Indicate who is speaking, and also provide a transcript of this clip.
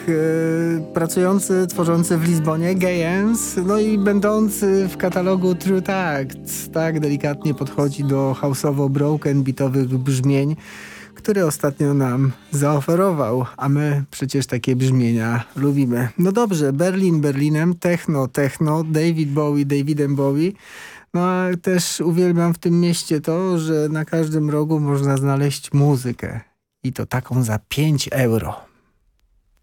Speaker 1: pracujący, tworzący w Lizbonie Gayens, no i będący w katalogu True Tact, tak delikatnie podchodzi do house'owo broken beatowych brzmień, które ostatnio nam zaoferował, a my przecież takie brzmienia lubimy. No dobrze, Berlin Berlinem, techno, David Bowie Davidem Bowie. No a też uwielbiam w tym mieście to, że na każdym rogu można znaleźć muzykę. I to taką za 5 euro.